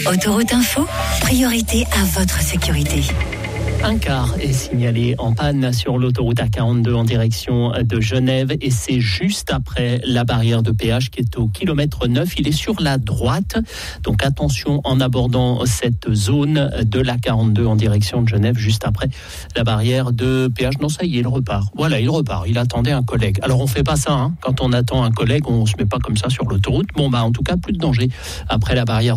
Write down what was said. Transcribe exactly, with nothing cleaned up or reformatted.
Autoroute Info, priorité à votre sécurité. Un car est signalé en panne sur l'autoroute A quarante-deux en direction de Genève et c'est juste après la barrière de péage qui est au kilomètre neuf. Il est sur la droite, donc attention en abordant cette zone de l'A quarante-deux en direction de Genève, juste après la barrière de péage. Non, ça y est, il repart. Voilà, il repart. Il attendait un collègue. Alors on fait pas ça, hein. Quand on attend un collègue, on se met pas comme ça sur l'autoroute. Bon, bah en tout cas, plus de danger après la barrière